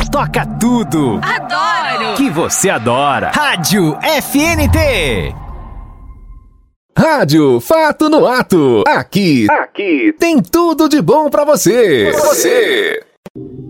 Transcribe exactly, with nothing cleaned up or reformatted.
toca tudo. Adoro! Que você adora. Rádio F N T. Rádio Fato no Ato. Aqui, aqui tem tudo de bom pra você. Pra você.